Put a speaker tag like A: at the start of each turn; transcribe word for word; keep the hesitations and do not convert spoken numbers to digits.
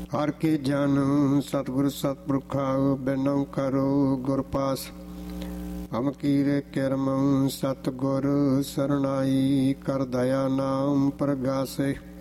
A: ਹਰ ਕੇ ਜਨ ਸਤਿਗੁਰ ਸਤਿਪੁਰਖਾ ਬਿਨਉ ਕਰੋ ਗੁਰ ਪਾਸ। ਹਮ ਕੀਰੇ ਕਿਰਮ ਸਤਿਗੁਰ ਸਰਨਾਈ ਕਰ ਦਇਆ ਨਾਮ ਪ੍ਰਗਾਸੇ।